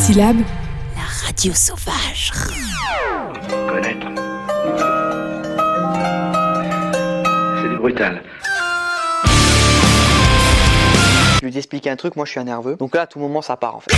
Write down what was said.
syllabes, La radio sauvage. Connaître. C'est du brutal. Je lui ai expliqué un truc, moi je suis un nerveux. Donc là, à tout moment, ça part en fait.